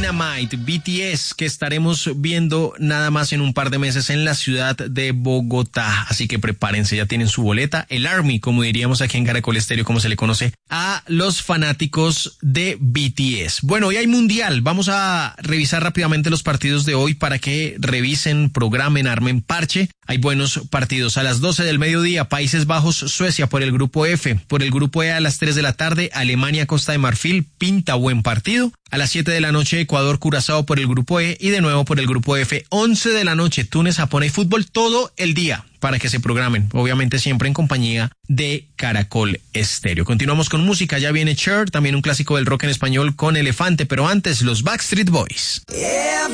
Dynamite, BTS, que estaremos viendo nada más en un par de meses en la ciudad de Bogotá. Así que prepárense, ya tienen su boleta. El Army, como diríamos aquí en Caracol Estéreo, como se le conoce a los fanáticos de BTS. Bueno, hoy hay mundial. Vamos a revisar rápidamente los partidos de hoy para que revisen, programen, armen parche. Hay buenos partidos. A las 12 del mediodía, Países Bajos, Suecia por el grupo F. Por el grupo E a las 3 de la tarde, Alemania, Costa de Marfil. Pinta buen partido. A las 7 de la noche, Ecuador, Curazao por el grupo E. Y de nuevo por el grupo F. 11 de la noche, Túnez, Japón y fútbol todo el día para que se programen. Obviamente siempre en compañía de Caracol Estéreo. Continuamos con música. Ya viene Cher, también un clásico del rock en español con Elefante. Pero antes, los Backstreet Boys. Yeah,